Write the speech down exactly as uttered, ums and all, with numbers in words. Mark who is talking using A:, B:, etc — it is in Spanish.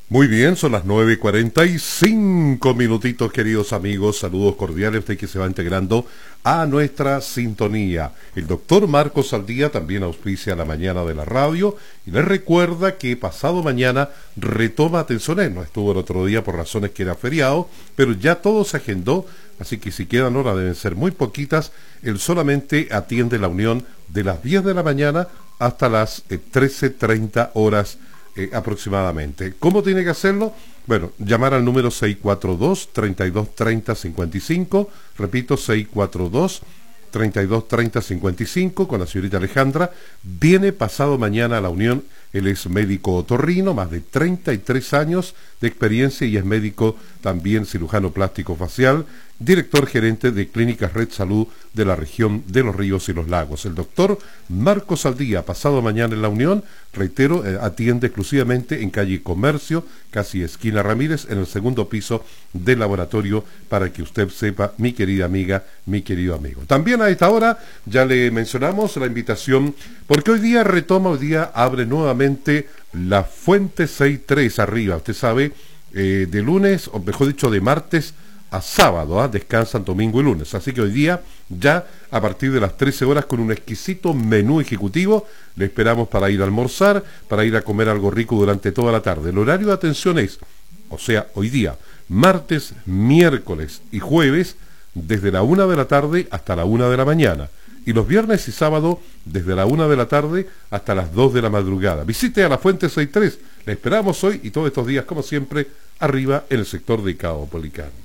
A: Muy bien, son las nueve y cuarenta y cinco minutitos, queridos amigos. Saludos cordiales a usted que se va integrando a nuestra sintonía. El doctor Marcos Saldía también auspicia la mañana de la radio y les recuerda que pasado mañana retoma atenciones. No estuvo el otro día por razones que era feriado, pero ya todo se agendó, así que si quedan horas deben ser muy poquitas. Él solamente atiende la unión de las diez de la mañana hasta las eh, trece treinta horas Eh, aproximadamente. ¿Cómo tiene que hacerlo? Bueno, llamar al número seis cuatro dos, tres dos tres cero, cinco cinco, repito, seis cuatro dos, tres dos tres cero, cinco cinco, con la señorita Alejandra. Viene pasado mañana a la Unión. Él es médico otorrino, más de treinta y tres años de experiencia y es médico también cirujano plástico facial, director gerente de Clínicas Red Salud de la región de los Ríos y los Lagos. El doctor Marcos Saldía, pasado mañana en la Unión, reitero, eh, atiende exclusivamente en calle Comercio, casi esquina Ramírez, en el segundo piso del laboratorio, para que usted sepa, mi querida amiga, mi querido amigo. También a esta hora ya le mencionamos la invitación, porque hoy día retoma, hoy día abre nuevamente la Fuente sesenta y tres arriba, usted sabe, eh, de lunes, o mejor dicho, de martes a sábado, ¿eh? Descansan domingo y lunes, así que hoy día ya a partir de las trece horas con un exquisito menú ejecutivo, le esperamos para ir a almorzar, para ir a comer algo rico durante toda la tarde. El horario de atención es, o sea, hoy día, martes, miércoles y jueves, desde la una de la tarde hasta la una de la mañana. Y los viernes y sábado desde la una de la tarde hasta las dos de la madrugada. Visite a la Fuente sesenta y tres, le esperamos hoy y todos estos días, como siempre, arriba en el sector de Caupolicán.